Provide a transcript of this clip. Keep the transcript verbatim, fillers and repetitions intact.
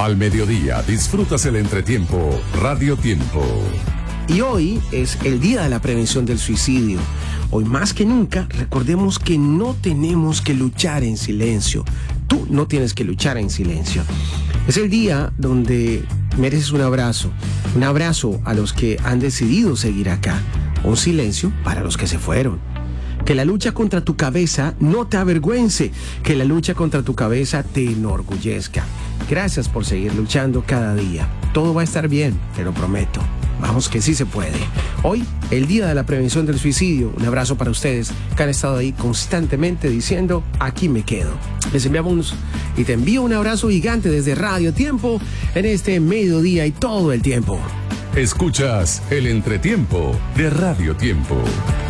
Al mediodía disfrutas el entretiempo Radio Tiempo. Y hoy es el día de la prevención del suicidio. Hoy más que nunca, recordemos que no tenemos que luchar en silencio. Tú no tienes que luchar en silencio. Es el día donde mereces un abrazo. Un abrazo a los que han decidido seguir acá. Un silencio para los que se fueron. Que la lucha contra tu cabeza no te avergüence. Que la lucha contra tu cabeza te enorgullezca. Gracias por seguir luchando cada día. Todo va a estar bien, te lo prometo. Vamos que sí se puede. Hoy, el día de la prevención del suicidio. Un abrazo para ustedes que han estado ahí constantemente diciendo, aquí me quedo. Les enviamos y te envío un abrazo gigante desde Radio Tiempo en este mediodía y todo el tiempo. Escuchas el entretiempo de Radio Tiempo.